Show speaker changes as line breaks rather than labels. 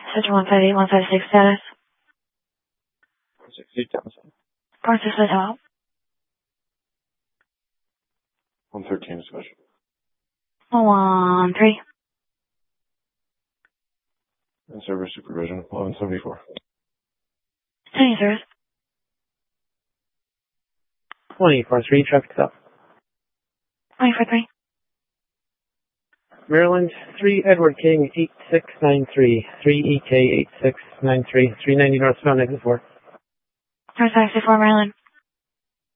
Center 158156 status.
60 Townsend.
46 Hotel.
113 special.
113.
And service supervision 1174.
Any service.
24-3, traffic stop.
24-3.
Maryland, 3 Edward King, 8693, 3 EK 8693, 390 northbound, exit 4.
464 Maryland.